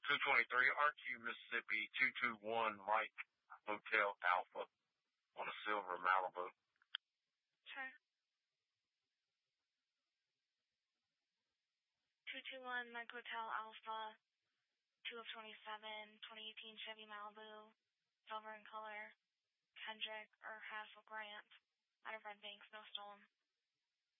223 RQ Mississippi 221 Mike Hotel Alpha on a silver Malibu. Sure. 221 Mike Hotel Alpha, 2 of 27, 2018 Chevy Malibu, silver in color, Kendrick or Hassel Grant, out of Red Bank, no stolen.